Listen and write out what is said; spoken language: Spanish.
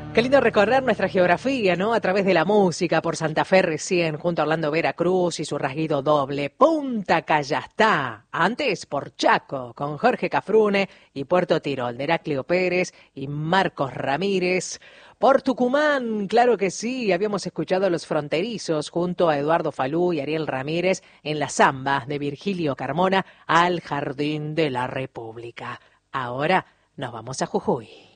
Qué lindo recorrer nuestra geografía, ¿no? A través de la música, por Santa Fe recién, junto a Orlando Veracruz y su rasguido doble. Punta Callastá, antes por Chaco, con Jorge Cafrune y Puerto Tirol, de Heraclio Pérez y Marcos Ramírez. Por Tucumán, claro que sí, habíamos escuchado a Los Fronterizos junto a Eduardo Falú y Ariel Ramírez en la samba de Virgilio Carmona al Jardín de la República. Ahora nos vamos a Jujuy.